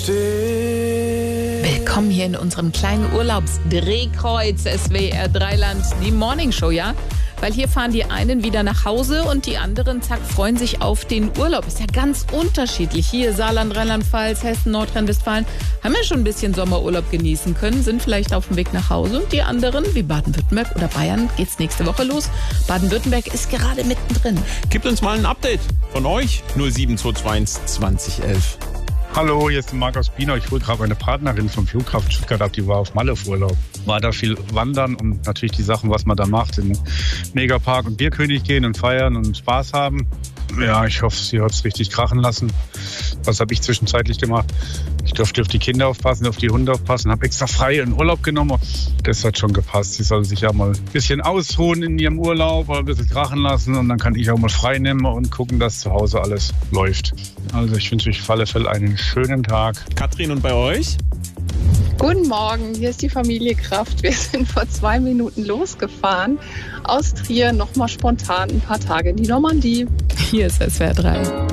Willkommen hier in unserem kleinen Urlaubsdrehkreuz SWR 3 Land, die Morningshow, ja? Weil hier fahren die einen wieder nach Hause und die anderen, zack, freuen sich auf den Urlaub. Ist ja ganz unterschiedlich. Hier Saarland, Rheinland-Pfalz, Hessen, Nordrhein-Westfalen haben ja schon ein bisschen Sommerurlaub genießen können, sind vielleicht auf dem Weg nach Hause. Und die anderen, wie Baden-Württemberg oder Bayern, geht's nächste Woche los. Baden-Württemberg ist gerade mittendrin. Gebt uns mal ein Update von euch. 07221 2011. Hallo, hier ist Marc aus Pina. Ich hole gerade meine Partnerin vom Flughafen Stuttgart ab. Die war auf Malle auf Urlaub. War da viel wandern und natürlich die Sachen, was man da macht. In den Megapark und Bierkönig gehen und feiern und Spaß haben. Ja, ich hoffe, sie hat es richtig krachen lassen. Was habe ich zwischenzeitlich gemacht? Ich durfte auf die Kinder aufpassen, auf die Hunde aufpassen, habe extra frei in Urlaub genommen. Das hat schon gepasst. Sie soll sich ja mal ein bisschen ausruhen in ihrem Urlaub, ein bisschen krachen lassen und dann kann ich auch mal frei nehmen und gucken, dass zu Hause alles läuft. Also ich wünsche euch auf alle Fälle einen schönen Tag. Katrin, und bei euch? Guten Morgen, hier ist die Familie Kraft. Wir sind vor 2 Minuten losgefahren aus Trier, nochmal spontan ein paar Tage in die Normandie. Hier ist SWR 3.